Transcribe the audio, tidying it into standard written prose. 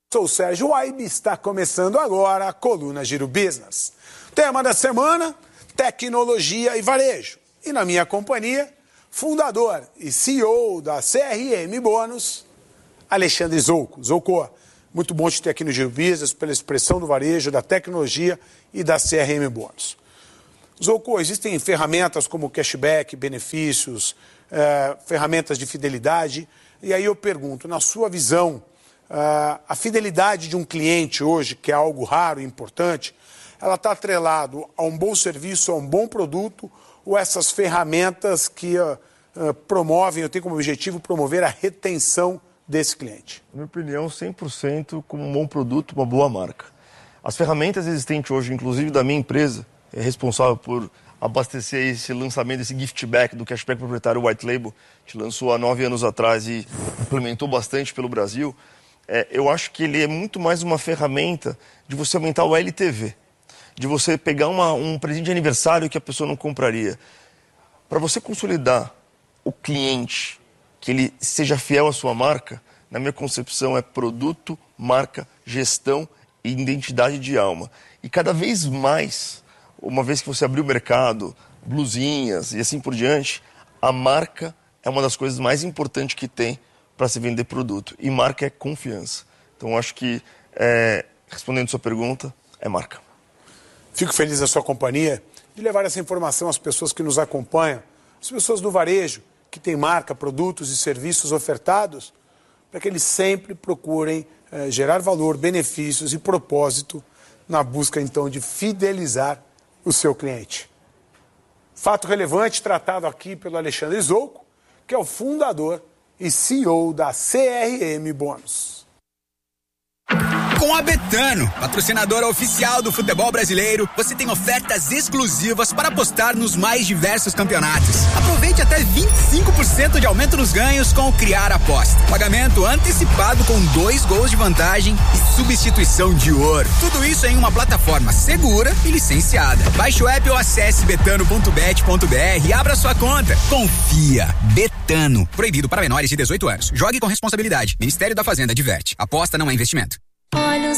Sou o Sérgio Waibe e está começando agora a coluna Giro Business. Tema da semana, tecnologia e varejo. E na minha companhia, fundador e CEO da CRM Bônus, Alexandre Zouco. Zouco, muito bom te ter aqui no Giro Business pela expressão do varejo, da tecnologia e da CRM Bônus. Zouco, existem ferramentas como cashback, benefícios, ferramentas de fidelidade. E aí eu pergunto, na sua visão, a fidelidade de um cliente hoje, que é algo raro e importante, ela está atrelado a um bom serviço, a um bom produto, ou essas ferramentas que promovem, eu tenho como objetivo promover a retenção desse cliente? Na minha opinião, 100% como um bom produto, uma boa marca. As ferramentas existentes hoje, inclusive da minha empresa, é responsável por abastecer esse lançamento, esse gift back do cashback proprietário White Label, que lançou há 9 anos atrás e implementou bastante pelo Brasil. Eu acho que ele é muito mais uma ferramenta de você aumentar o LTV, de você pegar um presente de aniversário que a pessoa não compraria. Para você consolidar o cliente, que ele seja fiel à sua marca, na minha concepção é produto, marca, gestão e identidade de alma. E cada vez mais, uma vez que você abrir o mercado, blusinhas e assim por diante, a marca é uma das coisas mais importantes que tem para se vender produto. E marca é confiança. Então, acho que, respondendo a sua pergunta, é marca. Fico feliz da sua companhia, de levar essa informação às pessoas que nos acompanham, às pessoas do varejo, que têm marca, produtos e serviços ofertados, para que eles sempre procurem gerar valor, benefícios e propósito na busca, então, de fidelizar o seu cliente. Fato relevante tratado aqui pelo Alexandre Zouco, que é o fundador e CEO da CRM Bônus. Com a Betano, patrocinadora oficial do futebol brasileiro, você tem ofertas exclusivas para apostar nos mais diversos campeonatos. Aproveite até 25% de aumento nos ganhos com o Criar Aposta. Pagamento antecipado com 2 gols de vantagem e substituição de ouro. Tudo isso em uma plataforma segura e licenciada. Baixe o app ou acesse betano.bet.br e abra sua conta. Confia. Betano. Proibido para menores de 18 anos. Jogue com responsabilidade. Ministério da Fazenda adverte. Aposta não é investimento. Olhos